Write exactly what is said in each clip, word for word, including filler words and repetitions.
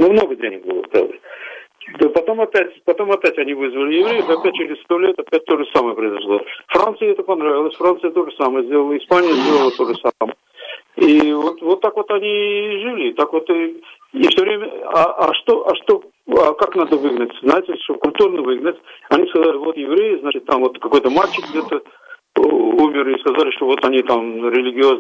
Ну, много денег было, правда. Да потом опять, потом опять они вызвали евреев, опять через сто лет опять то же самое произошло. Франции это понравилось, Франция то же самое сделала, Испания сделала то же самое. И вот, вот так вот они и жили, так вот и, и все время, а, а что, а что, а как надо выгнать? Знаете, что культурно выгнать? Они сказали, вот евреи, значит, там вот какой-то мальчик где-то умер, и сказали, что вот они там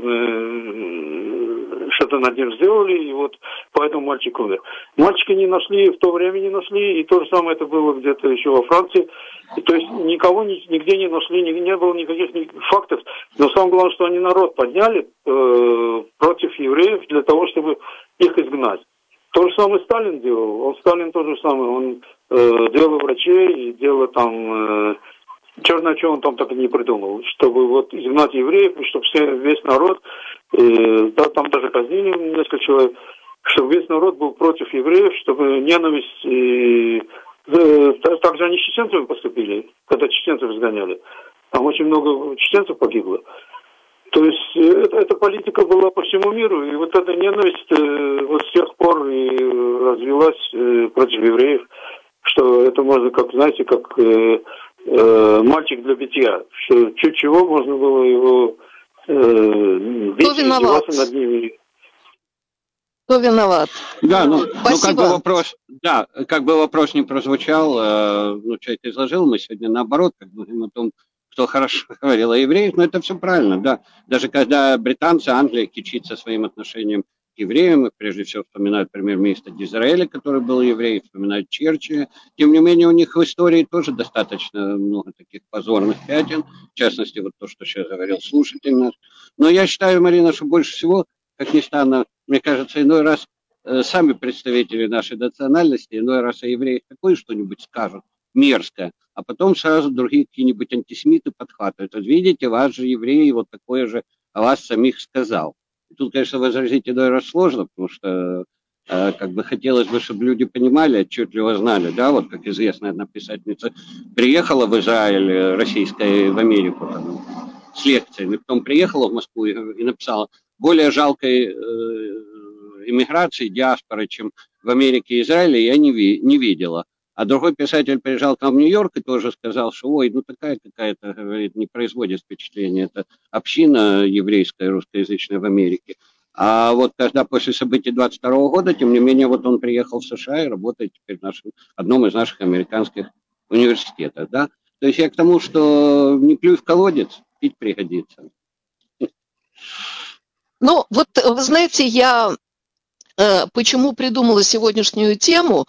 религиозные что-то над ним сделали, и вот поэтому мальчик умер. Мальчика не нашли, в то время не нашли, и то же самое это было где-то еще во Франции. И, то есть никого ни, нигде не нашли, не, не было никаких ни, фактов. Но самое главное, что они народ подняли э, против евреев для того, чтобы их изгнать. То же самое Сталин делал. Он Сталин то же самое. Он э, делал врачей, делал там... Э, черт знает, что он там так и не придумал, чтобы вот изгнать евреев, и чтобы все, весь народ, э, да, там даже казнили несколько человек, чтобы весь народ был против евреев, чтобы ненависть, и, э, так же они с чеченцами поступили, когда чеченцев изгоняли. Там очень много чеченцев погибло. То есть это, эта политика была по всему миру, и вот эта ненависть э, вот с тех пор и развилась э, против евреев, что это можно, как, знаете, как... Э, мальчик для битья, что чуть чего можно было его э, бить, издеваться над ними. Кто виноват? Да, ну, ну как бы вопрос, да, как бы вопрос не прозвучал, э, ну, человек изложил, мы сегодня наоборот, как бы говорим о том, кто хорошо говорил о евреях, но это все правильно, да. Даже когда британцы, Англия кичится своим отношением к евреям, и прежде всего вспоминают премьер-министра Дизраэля, который был еврей, вспоминают Черчилля. Тем не менее, у них в истории тоже достаточно много таких позорных пятен, в частности, вот то, что сейчас говорил слушатель наш. Но я считаю, Марина, что больше всего, как ни странно, мне кажется, иной раз э, сами представители нашей национальности, иной раз о евреях такое что-нибудь скажут мерзкое, а потом сразу другие какие-нибудь антисемиты подхватывают. Вот видите, вас же евреи вот такое же о вас самих сказал. И тут, конечно, возразить иной раз сложно, потому что э, как бы хотелось бы, чтобы люди понимали, отчетливо знали, да, вот как известная одна писательница приехала в Израиль, российская, в Америку там, с лекциями, потом приехала в Москву и, и написала: более жалкой э, иммиграции, диаспоры, чем в Америке и Израиле, я не, ви, не видела. А другой писатель приезжал к нам в Нью-Йорк и тоже сказал, что ой, ну такая какая-то, говорит, не производит впечатления. Это община еврейская, русскоязычная в Америке. А вот когда после событий двадцать второго года, тем не менее, вот он приехал в США и работает теперь в нашем, одном из наших американских университетов. Да? То есть я к тому, что не плюй в колодец, пить пригодится. Ну, вот вы знаете, я... Почему придумала сегодняшнюю тему?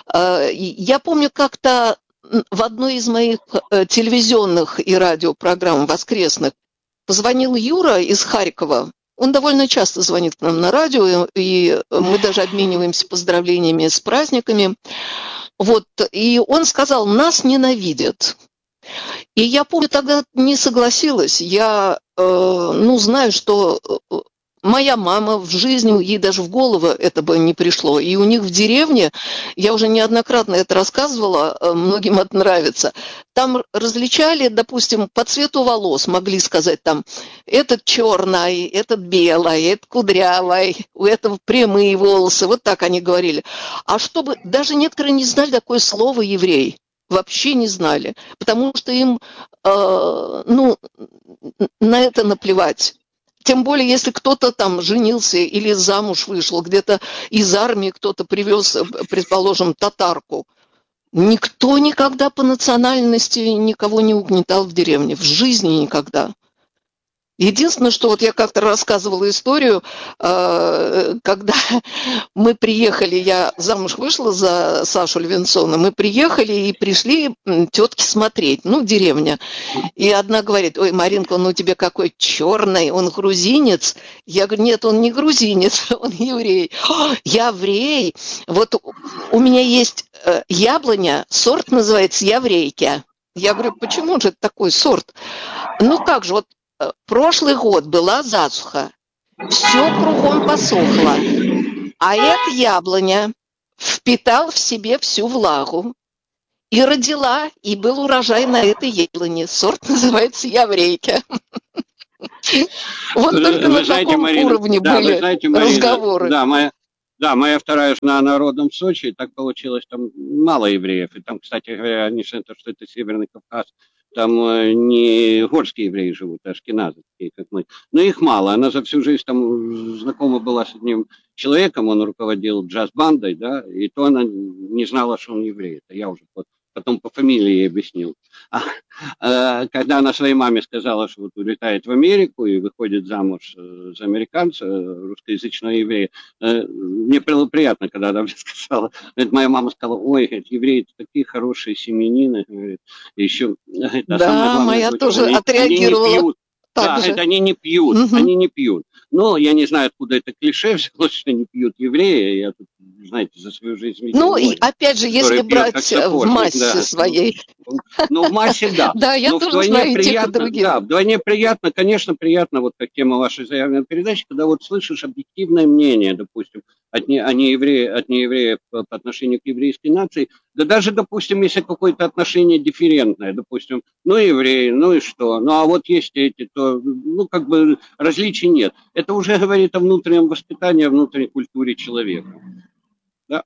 Я помню, как-то в одной из моих телевизионных и радиопрограмм воскресных позвонил Юра из Харькова. Он довольно часто звонит к нам на радио, и мы даже обмениваемся поздравлениями с праздниками. Вот, и он сказал: нас ненавидят. И я помню, тогда не согласилась. Я, ну, знаю, что... Моя мама в жизни, ей даже в голову это бы не пришло. И у них в деревне, я уже неоднократно это рассказывала, многим это нравится, там различали, допустим, по цвету волос, могли сказать там, этот черный, этот белый, этот кудрявый, у этого прямые волосы, вот так они говорили. А чтобы, даже некоторые не знали такое слово еврей. Вообще не знали, потому что им, э, ну, на это наплевать. Тем более, если кто-то там женился или замуж вышел, где-то из армии кто-то привез, предположим, татарку. Никто никогда по национальности никого не угнетал в деревне. В жизни никогда. Единственное, что вот я как-то рассказывала историю, когда мы приехали, я замуж вышла за Сашу Левинсона, мы приехали и пришли тетки смотреть, ну, деревня. И одна говорит: ой, Маринка, он у тебя какой черный, он грузинец. Я говорю: нет, он не грузинец, он еврей. Еврей? Вот у меня есть яблоня, сорт называется яврейки. Я говорю: почему же это такой сорт? Ну как же, вот прошлый год была засуха, все кругом посохло, а эта яблоня впитала в себе всю влагу и родила, и был урожай на этой яблоне. Сорт называется яврейка. Вот только на таком уровне были разговоры. Да, Да, моя вторая жена, она родом в Сочи, и так получилось, там мало евреев. И там, кстати говоря, несмотря на то, что это Северный Кавказ, там не горские евреи живут, а ашкеназы, такие как мы. Но их мало. Она за всю жизнь там знакома была с одним человеком, он руководил джаз-бандой, да, и то она не знала, что он еврей. Это я уже потом по фамилии ей объяснил. А, а, когда она своей маме сказала, что вот улетает в Америку и выходит замуж за американца, русскоязычного еврея, мне было приятно, когда она мне сказала. Моя мама сказала: ой, говорит, евреи такие хорошие семьянины. Говорит, и еще, это да, самое главное, моя говорит, тоже они, отреагировала. Они не пьют. Так да, же. это они не пьют, угу. они не пьют. Но я не знаю, откуда это клише взялось, что не пьют евреи. Я тут, знаете, за свою жизнь видел. Ну, и опять же, если брать в массе да. своей. Ну, в массе, да. Да, я Но тоже знаю и тех, и других. Да, вдвойне приятно, конечно, приятно, вот как тема вашей заявленной передачи, когда вот слышишь объективное мнение, допустим, от, не, от, неевреев, от неевреев по отношению к еврейской нации, да даже, допустим, если какое-то отношение дифферентное, допустим, ну, евреи, ну и что, ну, а вот есть эти, то, ну, как бы различий нет. Это уже говорит о внутреннем воспитании, о внутренней культуре человека. Да.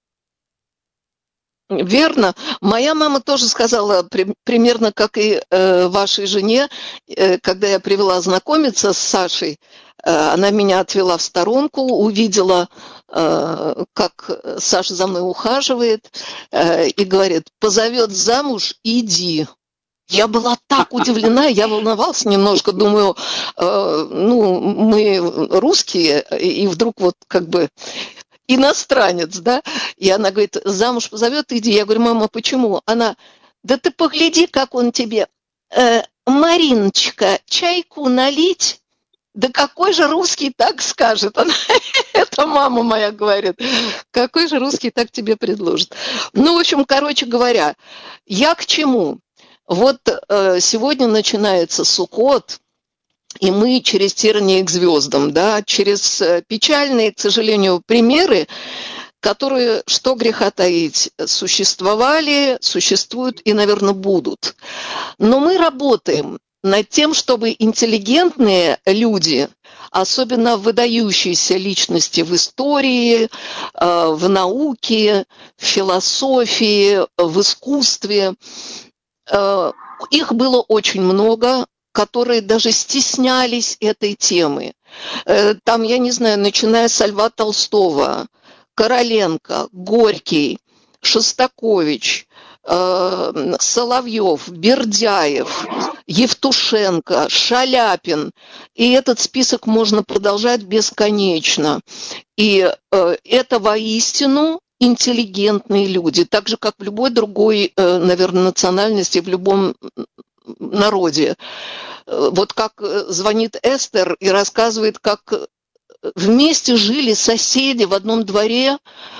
Верно. Моя мама тоже сказала при, примерно как и э, вашей жене, э, когда я привела знакомиться с Сашей, э, она меня отвела в сторонку, увидела, э, как Саша за мной ухаживает, э, и говорит: позовет замуж, иди. Я была так удивлена, я волновалась немножко, думаю, э, ну, мы русские, и вдруг вот как бы иностранец, да, и она говорит: замуж позовет, иди. Я говорю: мама, почему? Она: да ты погляди, как он тебе, э, Мариночка, чайку налить? Да какой же русский так скажет? Она, это мама моя говорит. Какой же русский так тебе предложит? Ну, в общем, короче говоря, я к чему? Вот э, сегодня начинается Суккот, и мы через тернии к звездам, да, через печальные, к сожалению, примеры, которые, что греха таить, существовали, существуют и, наверное, будут. Но мы работаем над тем, чтобы интеллигентные люди, особенно выдающиеся личности в истории, в науке, в философии, в искусстве, их было очень много, которые даже стеснялись этой темы. Там, я не знаю, начиная с Льва Толстого, Короленко, Горький, Шостакович, Соловьев, Бердяев, Евтушенко, Шаляпин. И этот список можно продолжать бесконечно. И это воистину интеллигентные люди, так же, как в любой другой, наверное, национальности, в любом народе. Вот как звонит Эстер и рассказывает, как вместе жили соседи в одном дворе,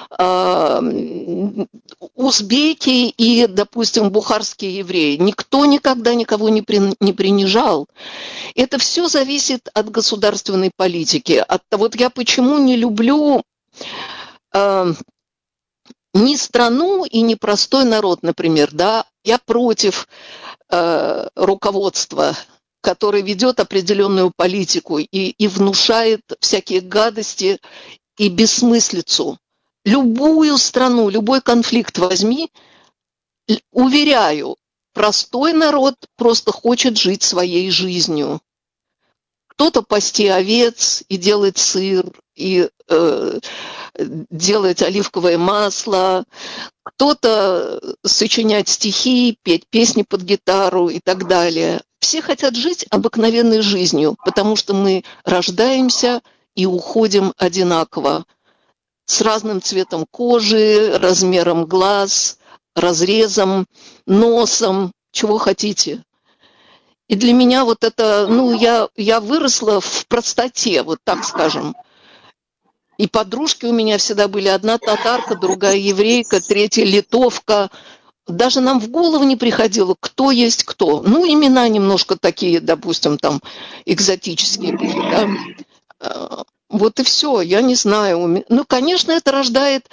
узбеки и, допустим, бухарские евреи. Никто никогда никого не, при, не принижал. Это все зависит от государственной политики. От, вот я почему не люблю э, ни страну и ни простой народ, например. Да? Я против э, руководства, который ведет определенную политику и, и внушает всякие гадости и бессмыслицу. Любую страну, любой конфликт возьми, уверяю, простой народ просто хочет жить своей жизнью. Кто-то пасти овец и делать сыр, и э, делать оливковое масло, кто-то сочинять стихи, петь песни под гитару и так далее. Все хотят жить обыкновенной жизнью, потому что мы рождаемся и уходим одинаково, с разным цветом кожи, размером глаз, разрезом, носом, чего хотите. И для меня вот это, ну, я, я выросла в простоте, вот так скажем. И подружки у меня всегда были: одна татарка, другая еврейка, третья литовка. Даже нам в голову не приходило, кто есть кто. Ну, имена немножко такие, допустим, там, экзотические были, да. Вот и все, я не знаю. Ну, конечно, это рождает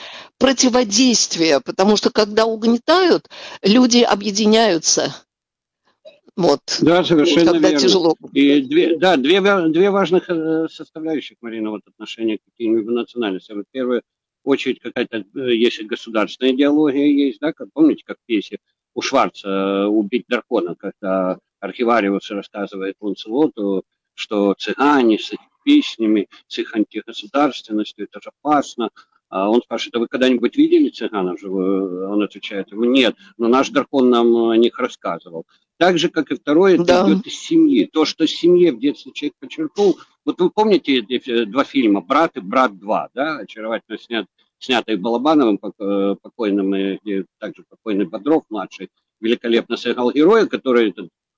противодействие, потому что когда угнетают, люди объединяются. Вот. Да, совершенно когда верно. Тяжело. И две, да, две, две важных составляющих, Марина, вот отношения к каким-либо национальностям. В первую очередь какая-то, если государственная идеология есть, да, как, помните, как в пьесе у Шварца «Убить дракона», когда архивариус рассказывает Ланселоту, что цыгане с их песнями, с их антигосударственностью, это же опасно. А он спрашивает, а вы когда-нибудь видели цыганов? Он отвечает ему, нет, но наш дракон нам о них рассказывал. Так же, как и второе, это Да. идет из семьи. То, что в семье в детстве человек подчеркнул. Вот вы помните два фильма «Брат» и «Брат два», да, очаровательно снят, снятые Балабановым, покойным, и также покойный Бодров, младший, великолепно сыграл героя, который,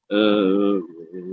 э,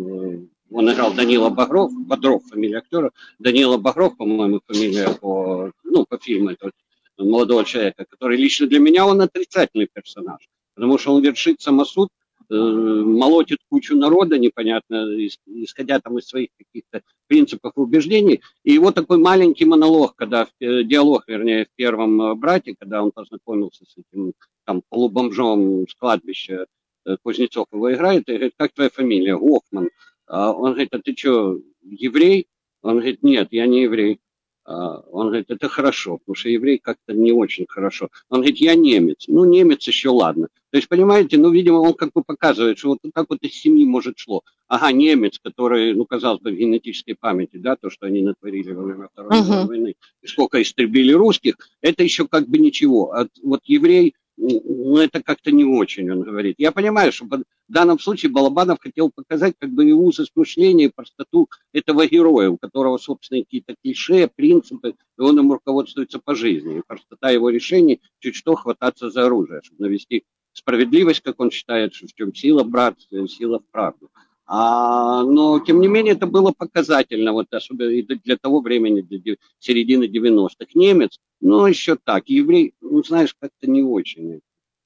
он играл Данила Багров, Бодров, фамилия актера, Данила Багров, по-моему, фамилия по, ну, по фильму этого молодого человека, который лично для меня он отрицательный персонаж, потому что он вершит самосуд, молотит кучу народа, непонятно, исходя там из своих каких-то принципов и убеждений. И его такой маленький монолог, когда, диалог, вернее, в первом «Брате», когда он познакомился с этим там полубомжом с кладбища, Кузнецов его играет, и говорит, как твоя фамилия? Гофман. Он говорит, а ты что, еврей? Он говорит, нет, я не еврей. Он говорит, это хорошо, потому что еврей как-то не очень хорошо. Он говорит, я немец. Ну, немец еще ладно. То есть, понимаете, ну, видимо, он как бы показывает, что вот так вот из семьи, может, шло. Ага, немец, который, ну, казалось бы, в генетической памяти, да, то, что они натворили во время Второй мировой uh-huh. войны, и сколько истребили русских, это еще как бы ничего. А вот еврей, ну, это как-то не очень, он говорит. Я понимаю, что в данном случае Балабанов хотел показать как бы и узость мышления, и простоту этого героя, у которого, собственно, какие-то клише, принципы, и он им руководствуется по жизни. И простота его решений чуть что хвататься за оружие, чтобы навести справедливость, как он считает, что в чем сила братства, сила в правду. А, но, тем не менее, это было показательно, вот, особенно для того времени, для середины девяностых. Немец, ну, еще так. Еврей, ну, знаешь, как-то не очень.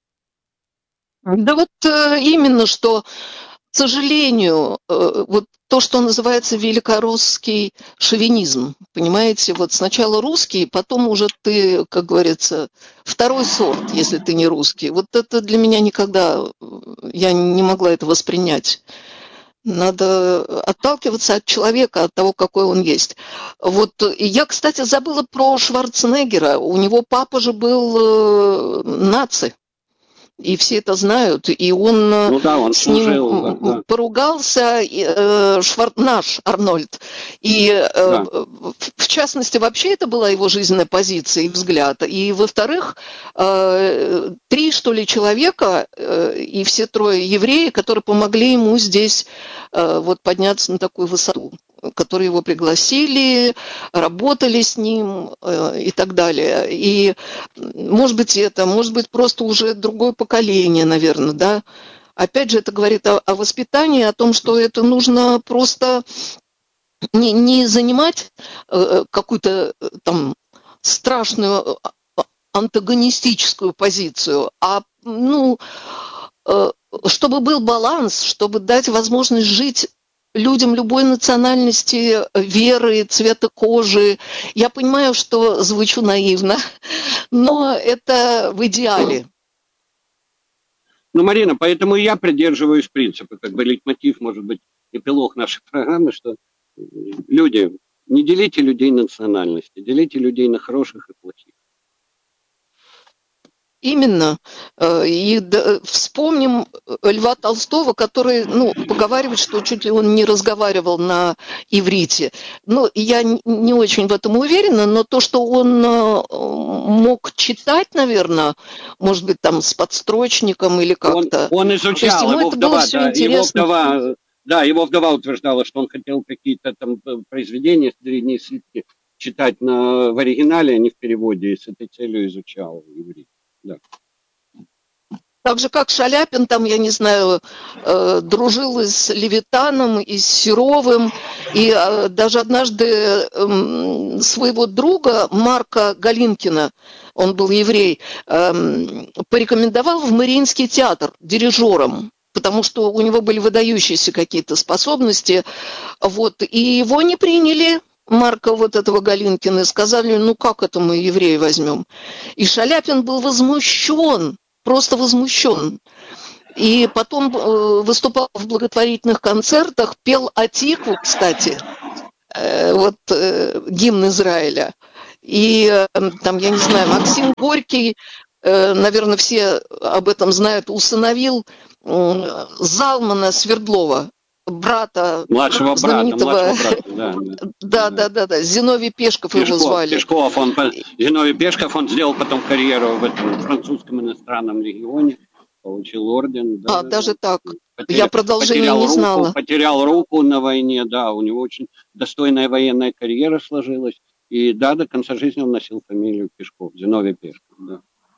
Да вот именно, что, к сожалению, вот то, что называется великорусский шовинизм, понимаете, вот сначала русский, потом уже ты, как говорится, второй сорт, если ты не русский. Вот это для меня никогда, я не могла это воспринять. Надо отталкиваться от человека, от того, какой он есть. Вот я, кстати, забыла про Шварценеггера. У него папа же был э, наци. И все это знают, и он, ну, да, он с служил, ним да, поругался, э, Швар... наш Арнольд. И, э, да. в частности, вообще это была его жизненная позиция и взгляд. И, во-вторых, э, три, что ли, человека, э, и все трое евреи, которые помогли ему здесь э, вот, подняться на такую высоту, которые его пригласили, работали с ним э, и так далее. И, может быть, это, может быть, просто уже другое поколение, наверное, да. Опять же, это говорит о, о воспитании, о том, что это нужно просто не, не занимать э, какую-то там страшную антагонистическую позицию, а, ну, э, чтобы был баланс, чтобы дать возможность жить людям любой национальности, веры, цвета кожи. Я понимаю, что звучу наивно, но это в идеале. Ну, Марина, поэтому я придерживаюсь принципа, как бы лейтмотив, может быть, эпилог нашей программы, что люди, не делите людей на национальности, делите людей на хороших и плохих. Именно. И вспомним Льва Толстого, который, ну, поговаривает, что чуть ли он не разговаривал на иврите. Ну, я не очень в этом уверена, но то, что он мог читать, наверное, может быть, там с подстрочником или как-то. Он, он изучал, его вдова, да, его вдова, да, его вдова утверждала, что он хотел какие-то там произведения, средние свитки читать на, в оригинале, а не в переводе, и с этой целью изучал иврит. Да. Так же, как Шаляпин, там, я не знаю, э, дружил и с Левитаном, и с Серовым, и э, даже однажды э, своего друга Марка Галинкина, он был еврей, э, порекомендовал в Мариинский театр дирижером, потому что у него были выдающиеся какие-то способности, вот, и его не приняли. Марка вот этого Галинкина, и сказали, ну как это мы еврея возьмем? И Шаляпин был возмущен, просто возмущен. И потом выступал в благотворительных концертах, пел Атику, кстати, вот гимн Израиля. И там, я не знаю, Максим Горький, наверное, все об этом знают, усыновил Залмана Свердлова, брата, младшего знаменитого... брата, младшего брата, да. Да, да, да, да, Зиновий Пешков, Пешков его звали. Пешков, он, Зиновий Пешков, он сделал потом карьеру в этом французском иностранном легионе, получил орден. Да, а, даже так. Потеря... Я продолжение не руку, знала. Потерял руку на войне, да, у него очень достойная военная карьера сложилась. И да, до конца жизни он носил фамилию Пешков, Зиновий Пешков, да.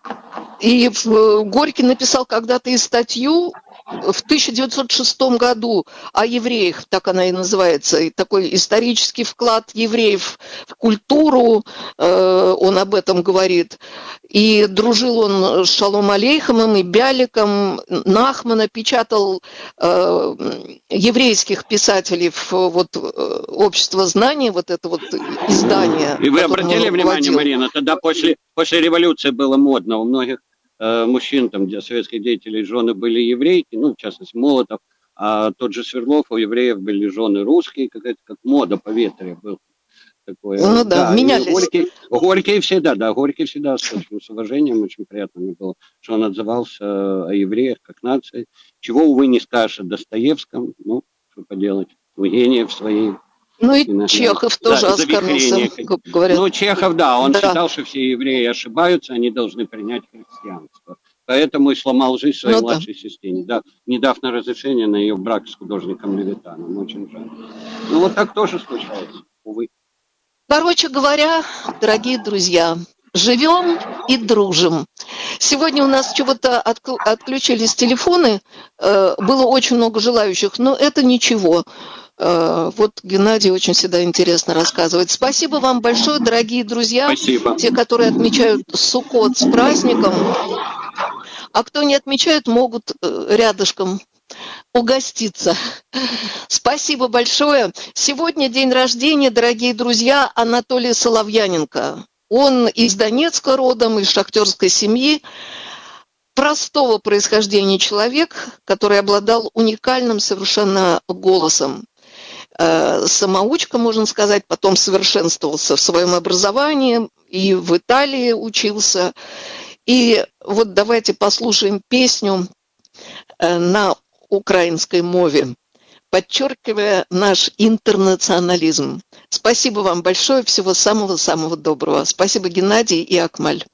И Горький написал когда-то и статью в тысяча девятьсот шестом году о евреях, так она и называется, и такой исторический вклад евреев в культуру, э, он об этом говорит. И дружил он с Шалом Алейхемом и Бяликом, Нахмана, печатал э, еврейских писателей в вот, общество знаний, вот это вот издание. И вы обратили внимание, Марина, тогда после, после революции было модно у многих э, мужчин, там, где советских деятелей, жены были еврейки, ну, в частности, Молотов, а тот же Свердлов, у евреев были жены русские, какая-то как мода поветрия была. Такое. Ну да, да, менялись. Горький, Горький всегда, да, Горький всегда с очень с уважением, очень приятно мне было, что он отзывался о евреях как нации, чего, увы, не скажешь о Достоевском, ну, что поделать, у гениев своей. Ну и иногда. Чехов тоже оскорбился, говорят. Ну, Чехов, да, он да. считал, что все евреи ошибаются, они должны принять христианство. Поэтому и сломал жизнь своей ну, младшей да. сестре, да, не дав на разрешение на ее брак с художником Левитаном. Очень жаль. Ну, вот так тоже случается, увы. Короче говоря, дорогие друзья, живем и дружим. Сегодня у нас чего-то отключились телефоны, было очень много желающих, но это ничего. Вот Геннадий очень всегда интересно рассказывает. Спасибо вам большое, дорогие друзья. Спасибо. Те, которые отмечают Суккот с праздником, а кто не отмечает, могут рядышком угоститься. Спасибо большое. Сегодня день рождения, дорогие друзья, Анатолия Соловьяненко. Он из Донецка родом, из шахтерской семьи. Простого происхождения человек, который обладал уникальным совершенно голосом. Самоучка, можно сказать, потом совершенствовался в своем образовании и в Италии учился. И вот давайте послушаем песню на украинской мове, подчеркивая наш интернационализм. Спасибо вам большое, всего самого-самого доброго. Спасибо, Геннадий и Акмаль.